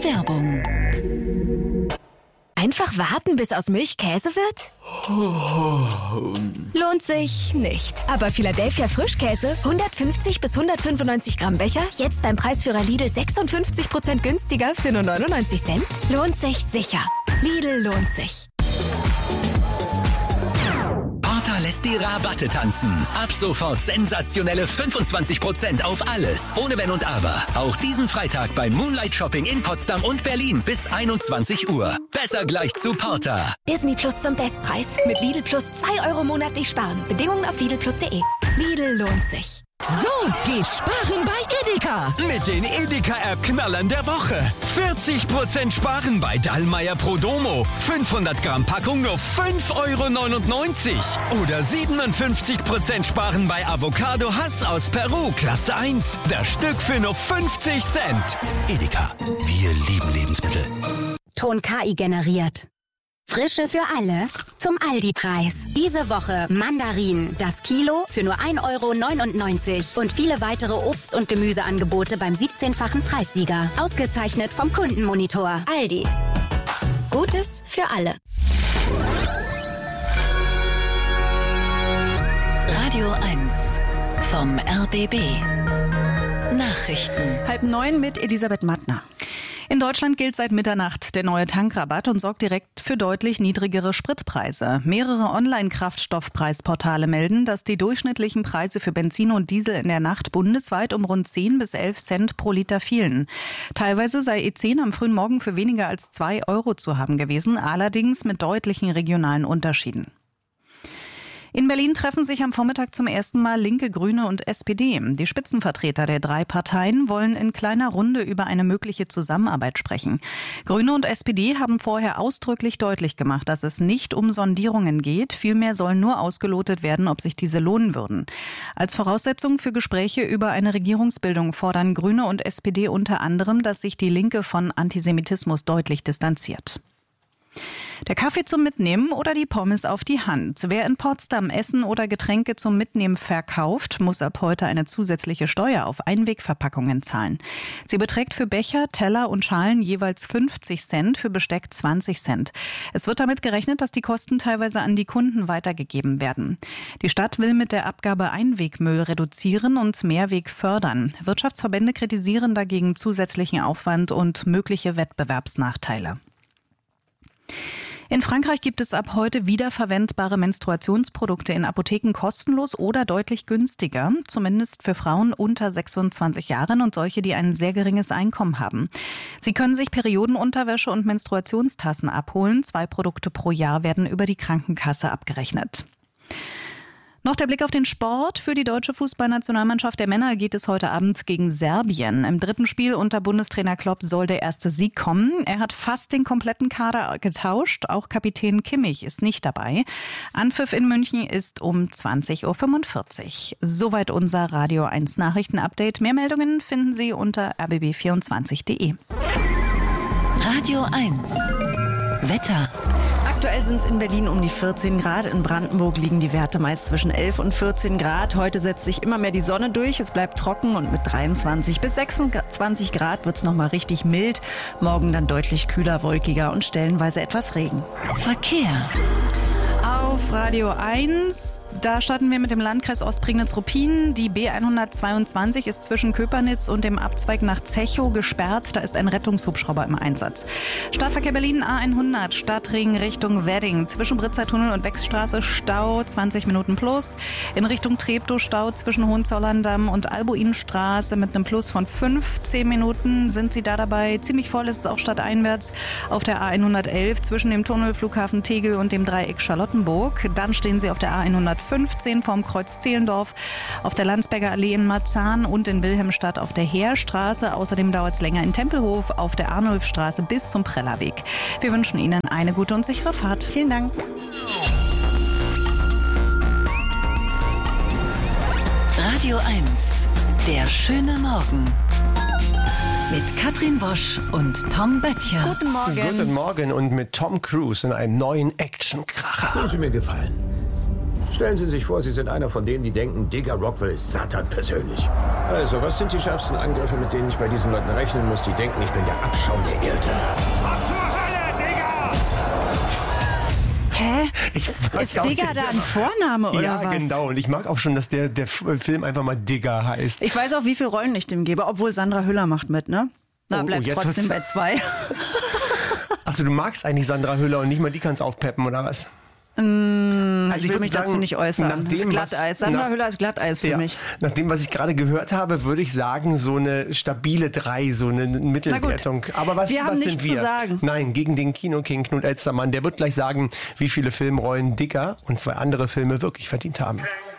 Werbung. Einfach warten, bis aus Milch Käse wird? Lohnt sich nicht. Aber Philadelphia Frischkäse, 150 bis 195 Gramm Becher, jetzt beim Preisführer Lidl 56% günstiger für nur 99 Cent? Lohnt sich sicher. Lidl lohnt sich. Porter lässt die Rabatte tanzen. Ab sofort sensationelle 25% auf alles. Ohne Wenn und Aber. Auch diesen Freitag beim Moonlight Shopping in Potsdam und Berlin bis 21 Uhr. Besser gleich zu Porter. Disney Plus zum Bestpreis. Mit Lidl Plus 2 Euro monatlich sparen. Bedingungen auf lidlplus.de. Lidl lohnt sich. So geht Sparen bei Edeka. Mit den Edeka-App-Knallern der Woche. 40% Sparen bei Dallmayr Prodomo. 500 Gramm Packung nur 5,99 €. Oder 57% Sparen bei Avocado Hass aus Peru, Klasse 1. Das Stück für nur 50 Cent. Edeka, wir lieben Lebensmittel. Ton KI generiert. Frische für alle zum Aldi-Preis. Diese Woche Mandarinen, das Kilo für nur 1,99 € und viele weitere Obst- und Gemüseangebote beim 17-fachen Preissieger. Ausgezeichnet vom Kundenmonitor. Aldi. Gutes für alle. Radio 1 vom RBB. Nachrichten. 8:30 mit Elisabeth Mattner. In Deutschland gilt seit Mitternacht der neue Tankrabatt und sorgt direkt für deutlich niedrigere Spritpreise. Mehrere Online-Kraftstoffpreisportale melden, dass die durchschnittlichen Preise für Benzin und Diesel in der Nacht bundesweit um rund 10 bis 11 Cent pro Liter fielen. Teilweise sei E10 am frühen Morgen für weniger als 2 € zu haben gewesen, allerdings mit deutlichen regionalen Unterschieden. In Berlin treffen sich am Vormittag zum ersten Mal Linke, Grüne und SPD. Die Spitzenvertreter der 3 Parteien wollen in kleiner Runde über eine mögliche Zusammenarbeit sprechen. Grüne und SPD haben vorher ausdrücklich deutlich gemacht, dass es nicht um Sondierungen geht. Vielmehr soll nur ausgelotet werden, ob sich diese lohnen würden. Als Voraussetzung für Gespräche über eine Regierungsbildung fordern Grüne und SPD unter anderem, dass sich die Linke von Antisemitismus deutlich distanziert. Der Kaffee zum Mitnehmen oder die Pommes auf die Hand. Wer in Potsdam Essen oder Getränke zum Mitnehmen verkauft, muss ab heute eine zusätzliche Steuer auf Einwegverpackungen zahlen. Sie beträgt für Becher, Teller und Schalen jeweils 50 Cent, für Besteck 20 Cent. Es wird damit gerechnet, dass die Kosten teilweise an die Kunden weitergegeben werden. Die Stadt will mit der Abgabe Einwegmüll reduzieren und Mehrweg fördern. Wirtschaftsverbände kritisieren dagegen zusätzlichen Aufwand und mögliche Wettbewerbsnachteile. In Frankreich gibt es ab heute wiederverwendbare Menstruationsprodukte in Apotheken kostenlos oder deutlich günstiger, zumindest für Frauen unter 26 Jahren und solche, die ein sehr geringes Einkommen haben. Sie können sich Periodenunterwäsche und Menstruationstassen abholen. 2 Produkte pro Jahr werden über die Krankenkasse abgerechnet. Noch der Blick auf den Sport. Für die deutsche Fußballnationalmannschaft der Männer geht es heute Abend gegen Serbien. Im 3. Spiel unter Bundestrainer Klopp soll der erste Sieg kommen. Er hat fast den kompletten Kader getauscht. Auch Kapitän Kimmich ist nicht dabei. Anpfiff in München ist um 20:45 Uhr. Soweit unser Radio 1 Nachrichtenupdate. Mehr Meldungen finden Sie unter rbb24.de. Radio 1 Wetter. Aktuell sind es in Berlin um die 14 Grad. In Brandenburg liegen die Werte meist zwischen 11 und 14 Grad. Heute setzt sich immer mehr die Sonne durch. Es bleibt trocken und mit 23 bis 26 Grad wird es nochmal richtig mild. Morgen dann deutlich kühler, wolkiger und stellenweise etwas Regen. Verkehr. Auf Radio 1, da starten wir mit dem Landkreis Ostprignitz-Ruppin. Die B122 ist zwischen Köpernitz und dem Abzweig nach Zechow gesperrt. Da ist ein Rettungshubschrauber im Einsatz. Stadtverkehr Berlin A100, Stadtring Richtung Wedding. Zwischen Britzertunnel und Beckstraße Stau, 20 Minuten plus. In Richtung Treptow Stau zwischen Hohenzollern-Damm und Albuinstraße mit einem Plus von 15 Minuten. Sind Sie da dabei? Ziemlich voll ist es auch stadteinwärts auf der A111 zwischen dem Tunnel Flughafen Tegel und dem Dreieck Charlottenburg. Dann stehen Sie auf der A115 vorm Kreuz Zehlendorf, auf der Landsberger Allee in Marzahn und in Wilhelmstadt auf der Heerstraße. Außerdem dauert es länger in Tempelhof auf der Arnulfstraße bis zum Prellerweg. Wir wünschen Ihnen eine gute und sichere Fahrt. Vielen Dank. Radio 1, der schöne Morgen. Mit Katrin Wosch und Tom Böttcher. Guten Morgen. Guten Morgen und mit Tom Cruise in einem neuen Actionkracher. Haben Sie mir gefallen. Stellen Sie sich vor, Sie sind einer von denen, die denken, Digger Rockwell ist Satan persönlich. Also, was sind die schärfsten Angriffe, mit denen ich bei diesen Leuten rechnen muss, die denken, ich bin der Abschaum der Erde? Ab zur Hölle, Digger! Hä? Ist Digger da ein Vorname oder was? Ja, genau. Und ich mag auch schon, dass der Film einfach mal Digger heißt. Ich weiß auch, wie viel Rollen ich dem gebe, obwohl Sandra Hüller macht mit, ne? Na, bleibt trotzdem bei 2. Achso, du magst eigentlich Sandra Hüller und nicht mal die kannst aufpeppen, oder was? Also ich will mich dazu nicht äußern. Das ist Glatteis. Sandra Hüller ist Glatteis für mich. Nach dem, was ich gerade gehört habe, würde ich sagen, so eine stabile 3, so eine Mittelwertung. Aber was sind wir? Zu sagen. Nein, gegen den Kinoking Knut Elstermann. Der wird gleich sagen, wie viele Filmrollen Digger und 2 andere Filme wirklich verdient haben.